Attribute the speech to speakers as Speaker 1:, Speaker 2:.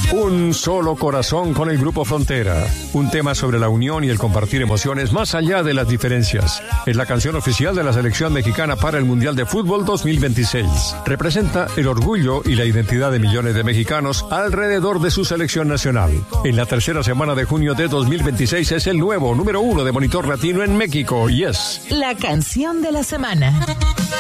Speaker 1: Un solo corazón con el Grupo Frontera. Un tema sobre la unión y el compartir emociones más allá de las diferencias. Es la canción oficial de la selección mexicana para el Mundial de Fútbol 2026. Representa el orgullo y la identidad de millones de mexicanos alrededor de su selección nacional. En la tercera semana de junio de 2026 es el nuevo número 1 de Monitor Latino en México y es
Speaker 2: la canción de la semana.